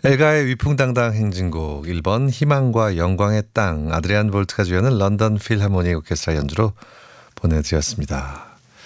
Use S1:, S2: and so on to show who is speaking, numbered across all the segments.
S1: 엘가의 위풍당당 행진곡 1번 희망과 영광의 땅 아드리안 볼트가 주연은 런던 필하모니 오케스트라 연주로 보내드렸습니다.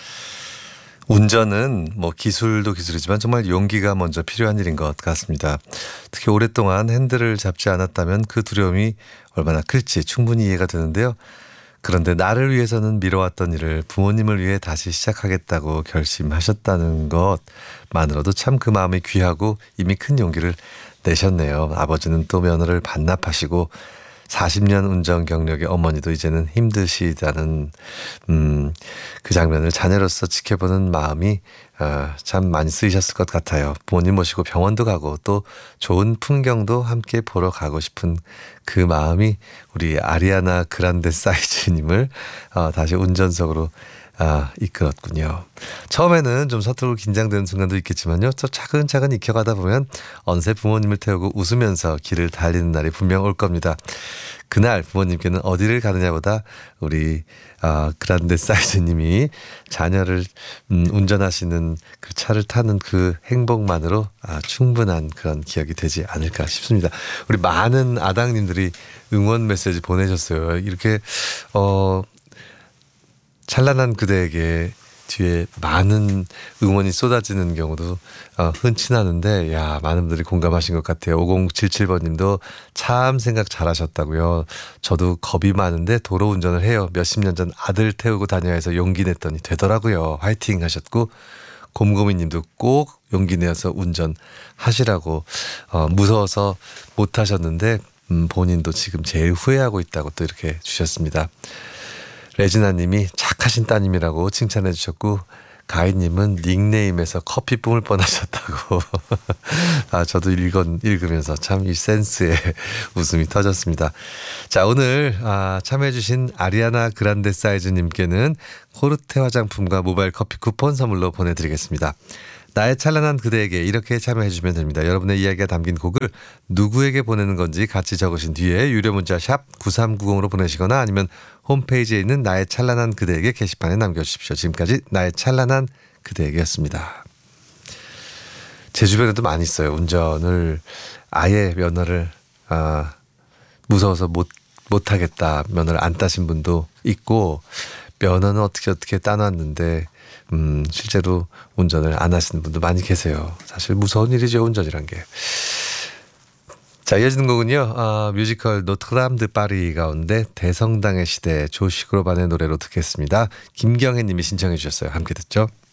S1: 운전은 기술도 기술이지만 정말 용기가 먼저 필요한 일인 것 같습니다. 특히 오랫동안 핸들을 잡지 않았다면 그 두려움이 얼마나 클지 충분히 이해가 되는데요. 그런데 나를 위해서는 미뤄왔던 일을 부모님을 위해 다시 시작하겠다고 결심하셨다는 것만으로도 참 그 마음이 귀하고 이미 큰 용기를 내셨네요. 아버지는 또 면허를 반납하시고 40년 운전 경력의 어머니도 이제는 힘드시다는 그 장면을 자녀로서 지켜보는 마음이 참 많이 쓰이셨을 것 같아요. 부모님 모시고 병원도 가고 또 좋은 풍경도 함께 보러 가고 싶은 그 마음이 우리 아리아나 그란데 사이즈님을 다시 운전석으로 이끌었군요. 처음에는 좀 서투르고 긴장되는 순간도 있겠지만요. 또 차근차근 익혀가다 보면 어느새 부모님을 태우고 웃으면서 길을 달리는 날이 분명 올 겁니다. 그날 부모님께는 어디를 가느냐보다 우리 그란데 사이즈님이 자녀를 운전하시는 그 차를 타는 그 행복만으로 충분한 그런 기억이 되지 않을까 싶습니다. 우리 많은 아당님들이 응원 메시지 보내셨어요. 이렇게 찬란한 그대에게 뒤에 많은 응원이 쏟아지는 경우도 흔치 않은데 많은 분들이 공감하신 것 같아요. 5077번님도 참 생각 잘하셨다고요. 저도 겁이 많은데 도로 운전을 해요. 몇십 년 전 아들 태우고 다녀야 해서 용기 냈더니 되더라고요. 화이팅 하셨고 곰곰이님도 꼭 용기 내어서 운전하시라고 무서워서 못하셨는데 본인도 지금 제일 후회하고 있다고 또 이렇게 주셨습니다. 레지나님이 착하신 따님이라고 칭찬해 주셨고 가인님은 닉네임에서 커피 뿜을 뻔하셨다고 저도 읽으면서 참 이 센스에 웃음이 터졌습니다. 자, 오늘 참여해 주신 아리아나 그란데 사이즈님께는 코르테 화장품과 모바일 커피 쿠폰 선물로 보내드리겠습니다. 나의 찬란한 그대에게 이렇게 참여해 주시면 됩니다. 여러분의 이야기가 담긴 곡을 누구에게 보내는 건지 같이 적으신 뒤에 유료 문자 샵 9390으로 보내시거나 아니면 홈페이지에 있는 나의 찬란한 그대에게 게시판에 남겨주십시오. 지금까지 나의 찬란한 그대에게였습니다. 제 주변에도 많이 있어요. 운전을 아예 면허를 무서워서 못하겠다 면허를 안 따신 분도 있고 면허는 어떻게 따놨는데 실제로 운전을 안 하시는 분도 많이 계세요. 사실 무서운 일이죠, 운전이란 게. 자, 이어지는 곡은요. 뮤지컬 노트르담 드 파리 가운데 대성당의 시대 조시 그로반의 노래로 듣겠습니다. 김경혜 님이 신청해 주셨어요. 함께 듣죠.